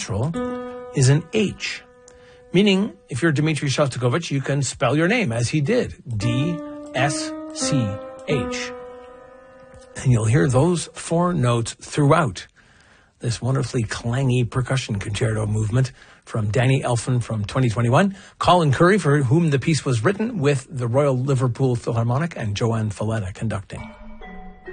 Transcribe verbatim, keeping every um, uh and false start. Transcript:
central is an H, meaning if you're Dmitri Shostakovich, you can spell your name as he did, D S C H. And you'll hear those four notes throughout this wonderfully clangy percussion concerto movement from Danny Elfman from twenty twenty-one, Colin Curry, for whom the piece was written, with the Royal Liverpool Philharmonic, and Joanne Falletta conducting.